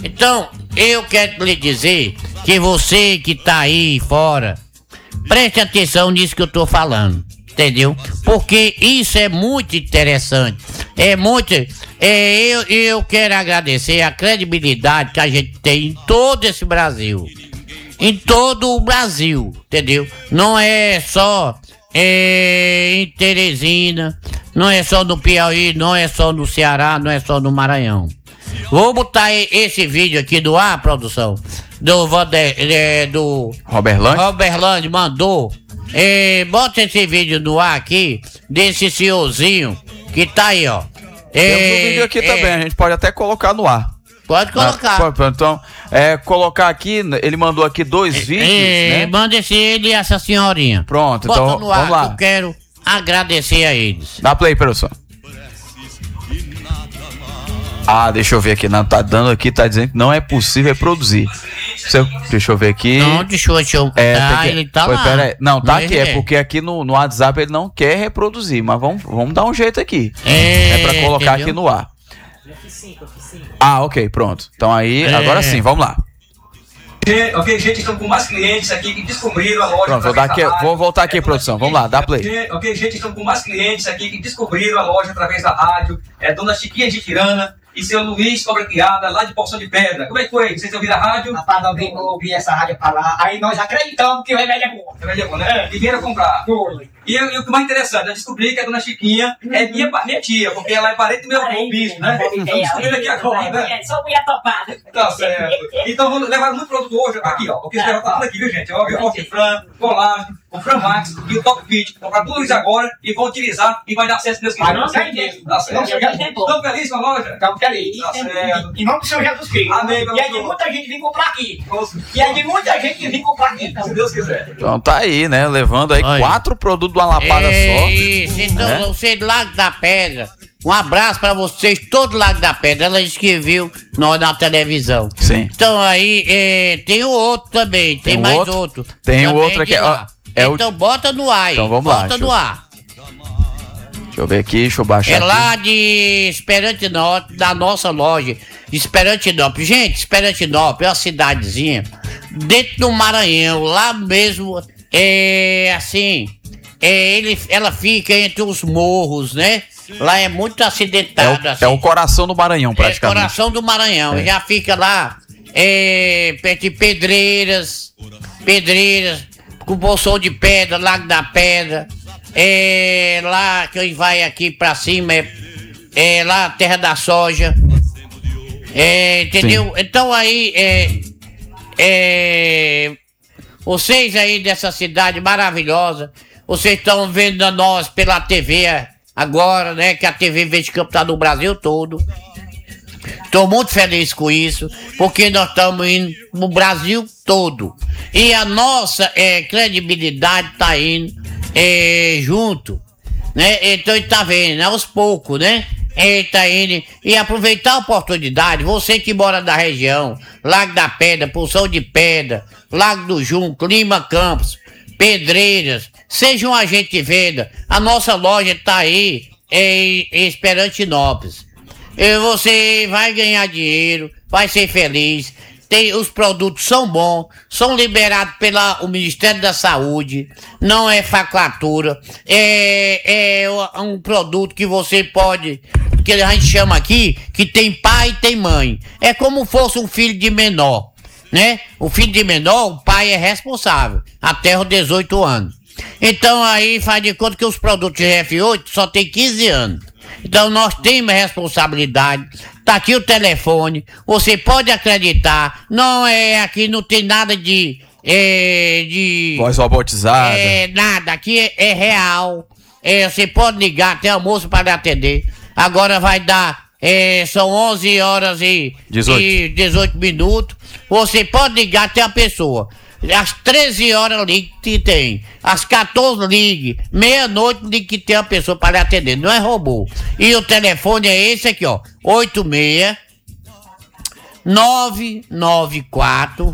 Então, eu quero lhe dizer que você que tá aí fora, preste atenção nisso que eu tô falando, entendeu? Porque isso é muito interessante. Eu quero agradecer a credibilidade que a gente tem em todo esse Brasil. Em todo o Brasil, entendeu? Não é só em Teresina, não é só no Piauí, não é só no Ceará, não é só no Maranhão. Vou botar esse vídeo aqui do ar, produção, do Roberlândia mandou. Bota esse vídeo no ar aqui, desse senhorzinho que tá aí, ó. Temos um vídeo aqui também, a gente pode até colocar no ar. Pode colocar. Então, colocar aqui, ele mandou aqui 2 vídeos, né? Manda ele e essa senhorinha. Pronto, bota então no ar, vamos lá. Eu quero agradecer a eles. Dá play, produção. Deixa eu ver aqui, não tá dando aqui, tá dizendo que não é possível reproduzir. Deixa eu ver aqui. Não, deixa eu. Ele tá lá. Pera aí. Não, tá aqui, é porque aqui no WhatsApp ele não quer reproduzir, mas vamos dar um jeito aqui. É pra colocar aqui no ar. Ok, pronto. Então aí, agora sim, vamos lá. Ok, gente, estamos com mais clientes aqui que descobriram a loja. Pronto, vou voltar aqui, produção. Vamos lá, dá play. Ok, gente, estamos com mais clientes aqui que descobriram a loja através da rádio. Dona Chiquinha de Tirana e seu Luiz Cobra Criada, lá de Poção de Pedra. Como é que foi? Vocês ouviram a rádio? Rapaz, nós vimos ouvir essa rádio falar, aí nós acreditamos que o remédio é bom. O remédio é bom, né? E vieram comprar. E o que mais interessante, eu descobri que a Dona Chiquinha é minha tia, porque ela é parente do meu avô, bispo, né? Estamos descobrindo aqui agora, né? Sou mulher topada. Tá certo. Então vamos levar muito produto hoje aqui, ó. Porque você tá aqui, viu, gente? Ó, o Fran, colágeno, o Fran Max e o Top Fit. Comprar tudo isso agora e vão utilizar e vai dar acesso Deus quiser. Tá certo. Estão felizes com a loja? Estamos felizes. Tá certo. Em nome do Senhor Jesus Cristo. Amém. E aí de muita gente vem comprar aqui. Se Deus quiser. Então tá aí, né? Levando aí 4 produtos de uma lapada só. Isso, então você do Lago da Pedra. Um abraço pra vocês, todo do Lago da Pedra. Ela disse que viu nós na televisão. Sim. Então aí tem o outro também, tem mais outro. Tem o outro aqui. Então bota no ar aí. Então vamos lá. Bota no ar. Deixa eu ver aqui, deixa eu baixar. É lá de Esperantinópolis, da nossa loja, Esperantinópolis. Gente, Esperantinópolis é uma cidadezinha dentro do Maranhão, lá mesmo, ela fica entre os morros, né? Lá é muito acidentado. É o coração do Maranhão, praticamente. É o coração do Maranhão, já fica lá, perto de Pedreiras, com Poção de Pedra, Lago da Pedra. Lá que vai aqui pra cima é lá Terra da Soja, entendeu? Sim. Então aí vocês aí dessa cidade maravilhosa, vocês estão vendo nós pela TV agora, né? Que a TV Verde Campo tá no Brasil todo. Estou muito feliz com isso, porque nós estamos indo no Brasil todo e a nossa credibilidade tá indo junto, né? Então ele tá vendo, aos poucos, né? Ele tá indo e aproveitar a oportunidade, você que mora na região, Lago da Pedra, Poção de Pedra, Lago do Junco, Lima Campos, Pedreiras, seja um agente de venda, a nossa loja tá aí em Esperantinópolis. E você vai ganhar dinheiro, vai ser feliz. Os produtos são bons, são liberados pelo Ministério da Saúde, não é faculatura, é um produto que você pode, que a gente chama aqui, que tem pai e tem mãe. É como fosse um filho de menor, né? O filho de menor, o pai é responsável, até os 18 anos. Então aí faz de conta que os produtos de F8 só tem 15 anos. Então nós temos responsabilidade. Tá aqui o telefone, você pode acreditar. Aqui não tem nada de voz robotizada. Nada, aqui é real. Você pode ligar, tem almoço para lhe atender. Agora vai dar, são 11 horas e 18 minutos. Você pode ligar, tem a pessoa. Às 13 horas ligue que tem. Às 14 ligue. Meia-noite ligue que tem uma pessoa para lhe atender. Não é robô. E o telefone é esse aqui, ó. 86 994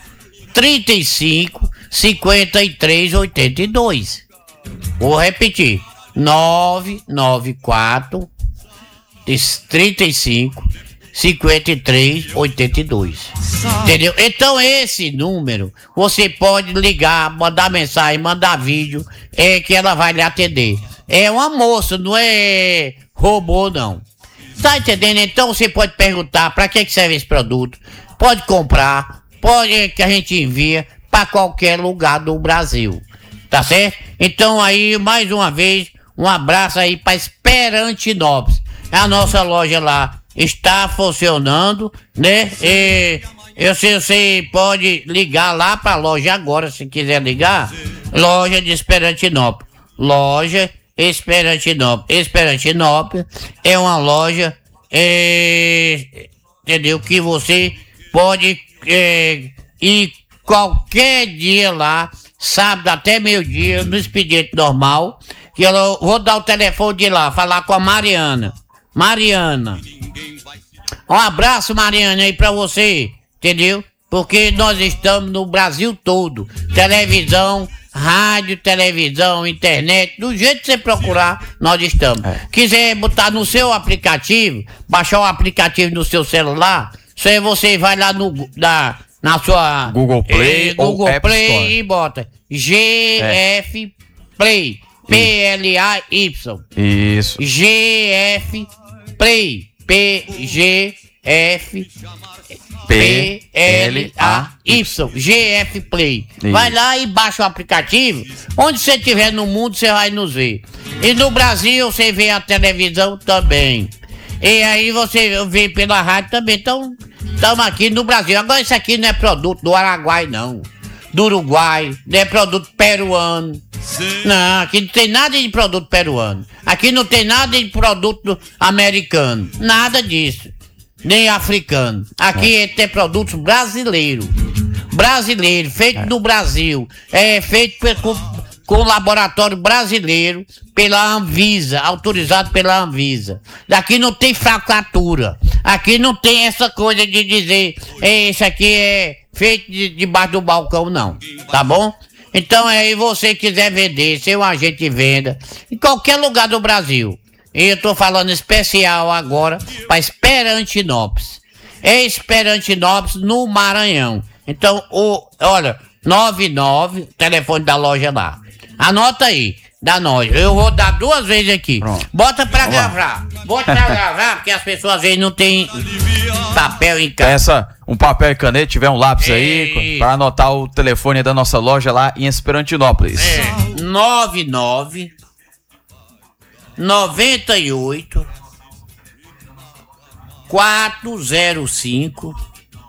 35 53 82. Vou repetir. 994 35 5382. Entendeu? Então esse número você pode ligar, mandar mensagem, mandar vídeo, que ela vai lhe atender. É uma moça, não é robô não. Tá entendendo? Então você pode perguntar para que serve esse produto. Pode comprar, pode que a gente envia para qualquer lugar do Brasil. Tá certo? Então aí, mais uma vez, um abraço aí para Esperantinópolis. A nossa loja lá está funcionando, né? Você pode ligar lá para a loja agora, se quiser ligar. Loja de Esperantinópolis. Loja Esperantinópolis. Esperantinópolis é uma loja, entendeu? Que você pode ir qualquer dia lá, sábado até meio-dia, no expediente normal. Que eu vou dar o telefone de lá, falar com a Mariana. Mariana. Um abraço, Mariana, aí pra você, entendeu? Porque nós estamos no Brasil todo. Televisão, rádio, televisão, internet, do jeito que você procurar, nós estamos. Quiser botar no seu aplicativo, baixar o aplicativo no seu celular, você vai lá na sua Google Play ou Google App Play Store. e bota GF Play, PLAY. Isso. GF Play, PGF PLAY, GF Play. Vai lá e baixa o aplicativo. Onde você estiver no mundo, você vai nos ver. E no Brasil, você vê a televisão também. E aí você vê pela rádio também. Então, estamos aqui no Brasil. Agora, isso aqui não é produto do Araguai, não. Do Uruguai, não é produto peruano. Não, aqui não tem nada de produto peruano. Aqui não tem nada de produto americano. Nada disso. Nem africano. Aqui tem produtos brasileiros. Brasileiro, feito no Brasil. Feito com laboratório brasileiro, pela Anvisa, autorizado pela Anvisa. Daqui não tem fracatura. Aqui não tem essa coisa de dizer, isso aqui é feito debaixo do balcão, não. Tá bom? Então, aí você quiser vender, ser um agente de venda, em qualquer lugar do Brasil. E eu tô falando especial agora para Esperantinópolis. É Esperantinópolis, no Maranhão. Então, olha, 99, telefone da loja lá. Anota aí, da nós. Eu vou dar 2 vezes aqui. Pronto. Bota pra gravar. Bota pra gravar, porque as pessoas às vezes não tem papel em casa. Um papel e caneta, tiver um lápis aí, para anotar o telefone da nossa loja lá em Esperantinópolis. 99 98 405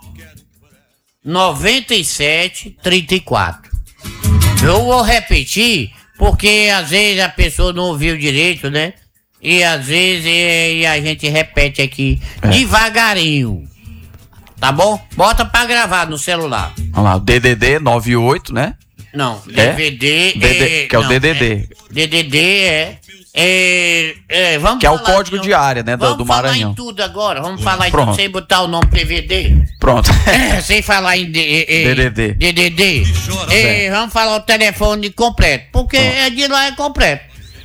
97 34. Eu vou repetir, porque às vezes a pessoa não ouviu direito, né? E às vezes a gente repete aqui devagarinho. Tá bom? Bota pra gravar no celular. Vamos lá, o DDD 98, né? Não, DVD que é o DDD. DDD vamos que é o falar código de área, né, do Maranhão. Vamos falar em tudo agora. Vamos falar em Pronto. tudo sem botar o nome DVD. Pronto. Sem falar em DDD. DDD. Vamos falar o telefone completo, porque de lá é completo.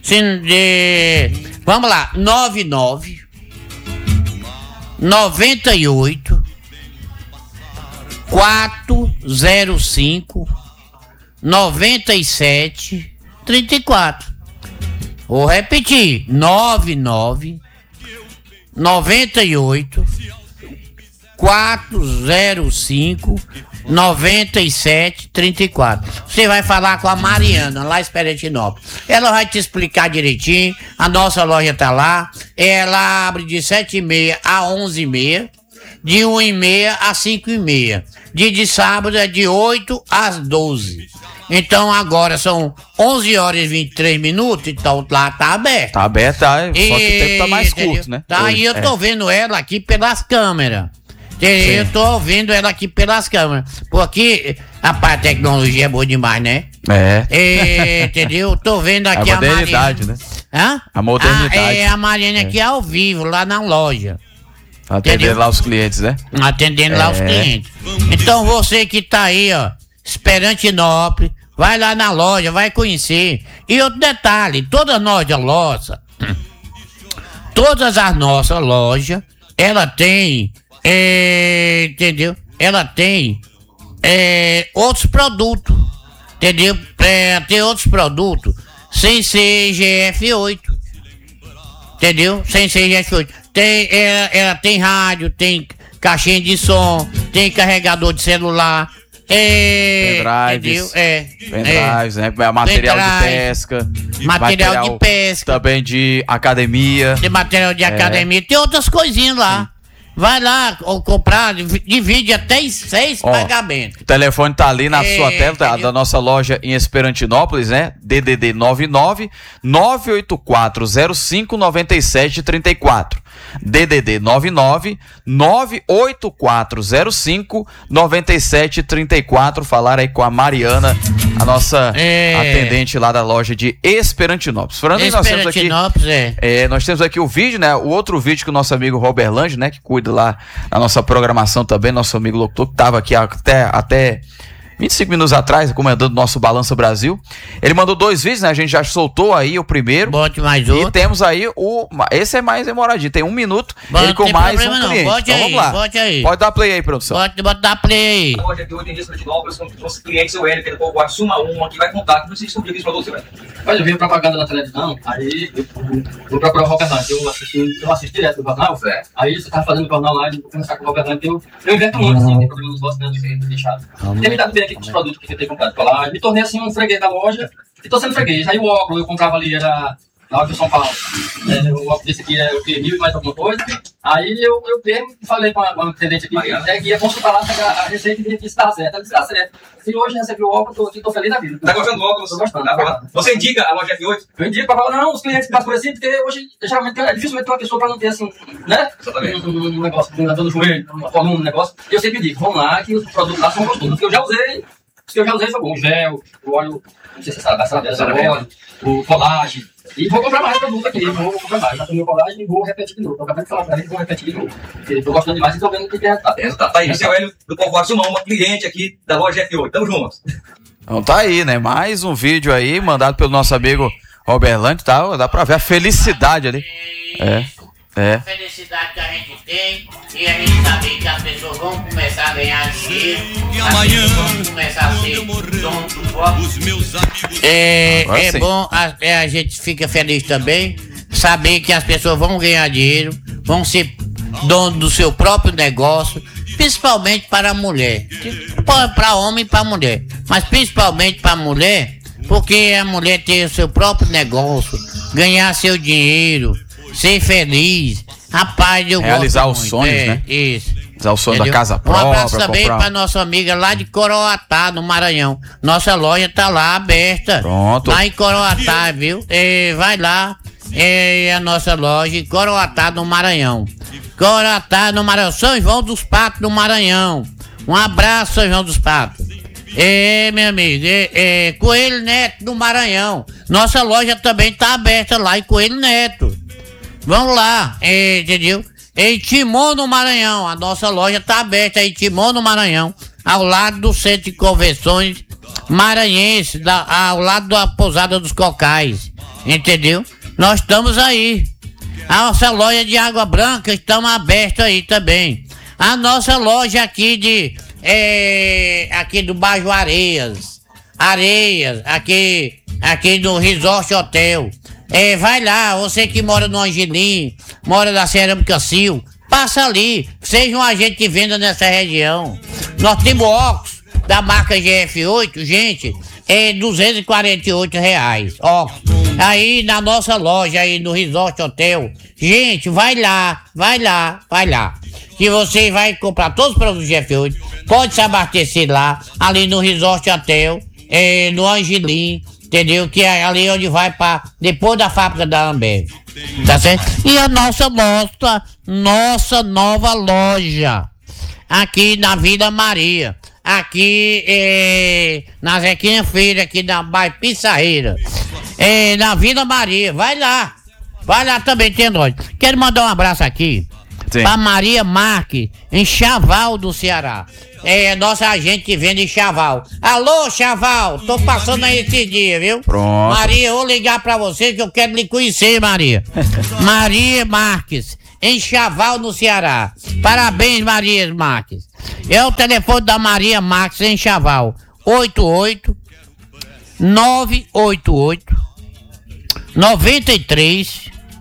Vamos lá, 99 98 405 97 34. Vou repetir, 99 98 405 97 34. Você vai falar com a Mariana lá em Esperantinópolis. Ela vai te explicar direitinho. A nossa loja tá lá. Ela abre de 7h30 a 11h30, de 1h30 a 5h30. Dia de sábado é de 8 às 12. Então agora são 11 horas e 23 minutos, então lá tá aberto. Tá aberto, só que o tempo tá mais curto, né? Tá, e eu tô vendo ela aqui pelas câmeras. Eu tô vendo ela aqui pelas câmeras. Porque a tecnologia é boa demais, né? Entendeu? Eu tô vendo aqui a modernidade, né? Hã? A modernidade. A Mariana aqui ao vivo, lá na loja. Atendendo lá os clientes, né? Atendendo lá os clientes. Então você que tá aí, ó, Esperantinópolis, vai lá na loja, vai conhecer. E outro detalhe, todas as nossas lojas ela tem, entendeu? Ela tem outros produtos, entendeu? Tem outros produtos sem ser GF8, entendeu? Sem ser GF8. Ela tem rádio, tem caixinha de som, tem carregador de celular. Pendrives, pendrives, né? Material de pesca. Material de pesca. Também de academia. Tem material de academia. Tem outras coisinhas lá. Vai lá ou comprar, divide até em 6 pagamentos. O telefone tá ali na sua tela, tá, da nossa loja em Esperantinópolis, né? DDD 99 98405 9734. DDD 99 98405 9734. Falar aí com a Mariana, a nossa atendente lá da loja de Esperantinópolis. Falando aí, nós temos aqui, nós temos aqui o vídeo, né? O outro vídeo que o nosso amigo Robert Lange, né? Que cuida lá da nossa programação também, nosso amigo locutor, que estava aqui até 25 minutos atrás, comandando o nosso Balança Brasil. Ele mandou 2 vídeos, né? A gente já soltou aí o primeiro. Bote mais outro. E temos aí esse é mais demoradinho, tem 1 minuto. Ele com mais um cliente. Bote então aí, vamos lá. bote aí. Pode dar play aí, produção. Pode dar play aí. A loja de hoje em Esperantinópolis, com os clientes, o Hélio, que é do Povoado, Suma Uma, que vai contar com vocês sobre isso para você, velho. Olha, eu vi propaganda na televisão, aí eu vou procurar o Robert Lange, eu assisto direto o jornal, aí você tá fazendo o jornal lá, e vou começar com o Robert Lange, eu invento muito, assim, tem problema nos gostos, né, do que deixado. Tem me dado bem aqui com os produtos que eu tenho comprado, lá, me tornei assim um freguês da loja, e tô sendo freguês, aí o óculos eu comprava ali, era na hora de São Paulo, o óculos desse aqui é o que, 1.000 e mais alguma coisa, aí eu mesmo falei com a atendente aqui, que ia consultar lá a receita e ver que está certo, ela disse, está certo. E hoje recebi o óculos, tô feliz da vida. Tá gostando do óculos? Tô gostando. Você indica a loja F8? Eu indico para falar, não, os clientes passam por assim, porque hoje, geralmente, é dificilmente ter uma pessoa para não ter assim, né? Um negócio, uma dor no joelho, uma coluna, um negócio. E eu sempre digo, vamos lá, que os produtos lá são gostosos. Os que eu já usei foi bom. O gel, o óleo, não sei se você sabe, óleo, o colagem. E vou comprar mais produto aqui, vou comprar mais. Já tomei o colagem e vou repetir de novo. Acabei de falar para ele, vou repetir de novo. Tô gostando demais e tô vendo o que é. Tá aí, esse é o Hélio do Povoado Suma Uma, cliente aqui da loja F8. Tamo juntos. Então tá aí, né? Mais um vídeo aí, mandado pelo nosso amigo Robert Lange, tá? Dá pra ver a felicidade ali. A felicidade que a gente tem e a gente sabe que as pessoas vão começar a ganhar dinheiro, as pessoas vão começar a ser dono do próprio. Bom, a gente fica feliz também, saber que as pessoas vão ganhar dinheiro, vão ser dono do seu próprio negócio, principalmente para a mulher, para homem e para mulher, mas principalmente para a mulher, porque a mulher tem o seu próprio negócio, ganhar seu dinheiro, ser feliz. Rapaz, eu realizar gosto os muito, sonhos, né? Isso. Realizar o sonho da casa própria. Um abraço também para nossa amiga lá de Coroatá, no Maranhão. Nossa loja tá lá aberta. Pronto. Lá em Coroatá, viu? Vai lá. A nossa loja em Coroatá, no Maranhão. Coroatá, no Maranhão. São João dos Patos, no Maranhão. Um abraço, São João dos Patos. Meu amigo, Coelho Neto, no Maranhão. Nossa loja também tá aberta lá em Coelho Neto. Vamos lá, entendeu? Em Timon, no Maranhão. A nossa loja tá aberta em Timon, no Maranhão, ao lado do Centro de Convenções Maranhense, ao lado da Pousada dos Cocais, entendeu? Nós estamos aí. A nossa loja de Água Branca estamos aberta aí também. A nossa loja aqui aqui do bairro Areias, aqui do Resort Hotel. Vai lá, você que mora no Angelim, mora na Cerâmica Sil, passa ali, seja um agente de venda nessa região. Nós temos óculos da marca GF8, gente, R$248. Óculos. Aí na nossa loja, aí no Resort Hotel, gente, vai lá. Que você vai comprar todos os produtos GF8, pode se abastecer lá, ali no Resort Hotel, no Angelim. Entendeu? Que é ali onde vai para depois da fábrica da Ambev. Tá certo? E a nossa nova loja aqui na Vila Maria. Aqui na Zequinha Feira, aqui na bairro Pissarreira. Na Vila Maria. Vai lá também, tem nós. Quero mandar um abraço aqui para Maria Marques, em Chaval do Ceará. Nossa agente que vende em Chaval. Alô, Chaval, tô passando aí esse dia, viu? Pronto. Maria, eu vou ligar pra você que eu quero lhe conhecer, Maria. Maria Marques, em Chaval, no Ceará. Parabéns, Maria Marques. É o telefone da Maria Marques em Chaval. 988 93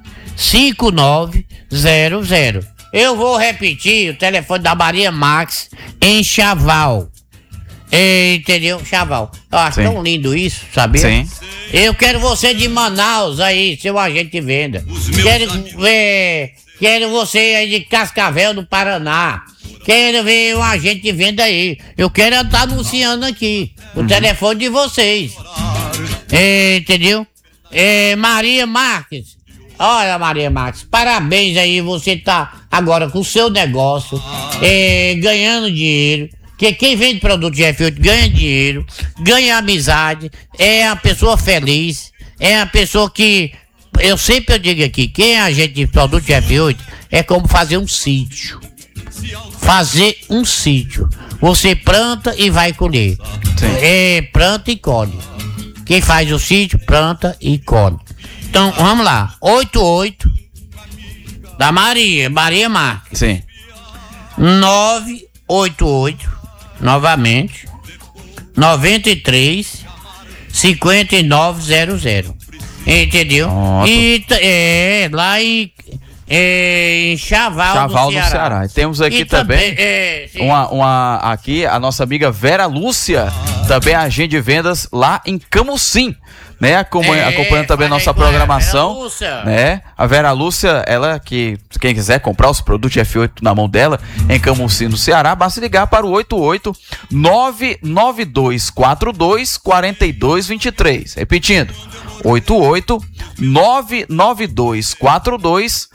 5900. Eu vou repetir o telefone da Maria Marques em Chaval. Entendeu? Chaval. Eu acho tão lindo isso, sabia? Sim. Eu quero você de Manaus aí, seu agente de venda. Quero você aí de Cascavel, no Paraná. Quero ver um agente de venda aí. Eu quero estar anunciando aqui o telefone de vocês. Entendeu? Maria Marques. Olha, Maria Marques, parabéns aí. Você tá agora com o seu negócio, ganhando dinheiro. Que quem vende produto de F8 ganha dinheiro, ganha amizade, é a pessoa feliz, é a pessoa que... Eu sempre digo aqui, quem é agente de produto de F8 é como fazer um sítio. Fazer um sítio. Você planta e vai colher. Planta e colhe. Quem faz o sítio, planta e colhe. Então, vamos lá. 88 da Maria Marques. Sim. 988 novamente 93 5900. Entendeu? E lá em Chaval, no Ceará. E temos aqui também aqui a nossa amiga Vera Lúcia, também agente de vendas lá em Camusim, né? Acompanhando também a nossa programação, né? A Vera Lúcia, ela que quem quiser comprar os produtos F8 na mão dela em Camusim, no Ceará, basta ligar para o 88 99242 4223. Repetindo, 88 99242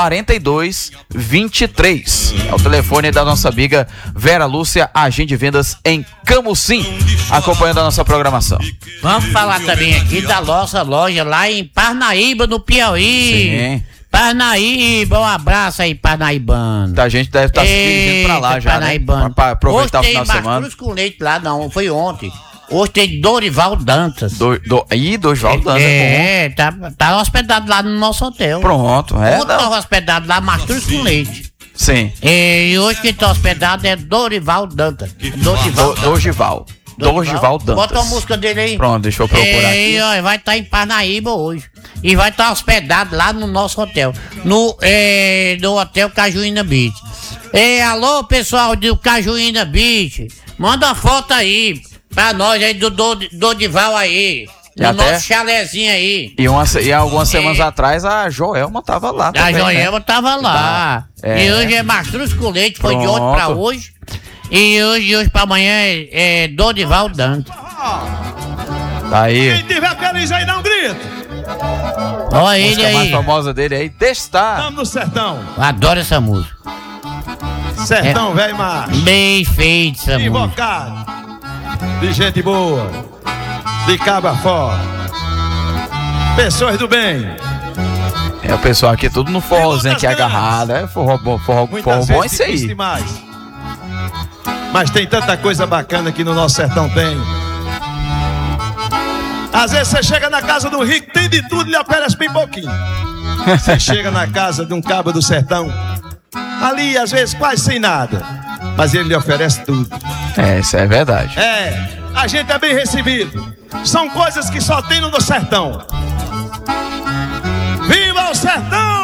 4223. É o telefone da nossa amiga Vera Lúcia, agente de vendas em Camusim, acompanhando a nossa programação. Vamos falar também aqui da nossa loja lá em Parnaíba, no Piauí. Sim. Parnaíba, um abraço aí, parnaibano. A gente deve estar se dirigindo pra lá já, né? Pra aproveitar o final de semana. Hoje tem com leite lá, não, foi ontem. Hoje tem Dorival Dantas. Dorival Dantas. Tá hospedado lá no nosso hotel. Pronto, Ontem tava hospedado lá, Mastruz com leite. Sim. E hoje quem tá hospedado é Dorival Dantas. Dorival Dantas. Bota a música dele aí. Pronto, deixa eu procurar aqui. Ó, vai estar em Parnaíba hoje. E vai estar hospedado lá no nosso hotel. No Hotel Cajuína Beach. Alô, pessoal do Cajuína Beach. Manda uma foto aí pra nós aí do Dorival aí. No nosso chalezinho aí. E algumas semanas atrás a Joelma tava lá também, a Joelma tava lá. E hoje é Mastruz com leite, foi de ontem pra hoje. E hoje pra amanhã é Dorival Dantas. Tá aí. Quem tiver feliz aí, dá um grito. Olha ele aí. A mais famosa dele aí, Testar. Estamos no sertão. Adoro essa música. Sertão, velho macho. Bem feito essa música. Invocado. De gente boa. De caba fora. Pessoas do bem. O pessoal aqui tudo no forrozinho aqui agarrado. Forró bom é isso aí. Demais. Mas tem tanta coisa bacana que no nosso sertão tem. Às vezes você chega na casa do rico, tem de tudo e lhe oferece bem pouquinho. Você chega na casa de um cabo do sertão, ali às vezes quase sem nada, mas ele lhe oferece tudo. Isso é verdade. A gente é bem recebido. São coisas que só tem no sertão. Viva o sertão!